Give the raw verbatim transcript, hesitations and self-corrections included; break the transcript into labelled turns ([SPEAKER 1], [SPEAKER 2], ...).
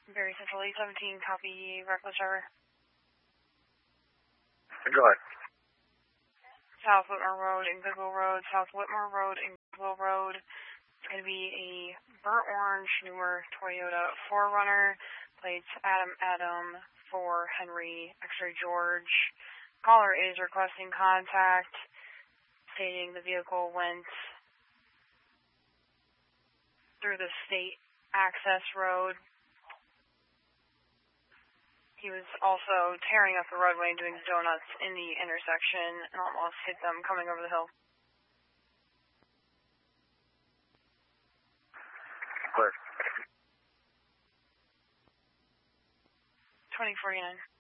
[SPEAKER 1] Very Central eight seventeen, copy, reckless driver.
[SPEAKER 2] Go ahead.
[SPEAKER 1] South Whitmore Road, Inglesville Road, South Whitmore Road, Inglesville Road. It's going to be a burnt orange, newer Toyota four runner, plates Adam Adam for Henry X-ray George. Caller is requesting contact, stating the vehicle went through the state access road. He was also tearing up the roadway and doing donuts in the intersection and almost hit them coming over the hill.
[SPEAKER 2] Clear.
[SPEAKER 1] twenty forty-nine.